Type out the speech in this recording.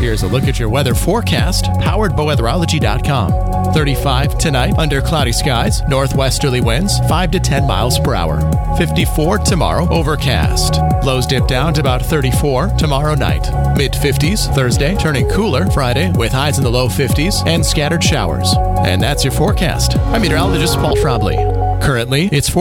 Here's a look at your weather forecast, powered by weatherology.com. 35 tonight under cloudy skies, northwesterly winds 5 to 10 miles per hour. 54 tomorrow, overcast. Lows dip down to about 34 tomorrow night. Mid-50s Thursday, turning cooler Friday with highs in the low 50s and scattered showers. And that's your forecast. I'm meteorologist Paul Trombley. Currently, it's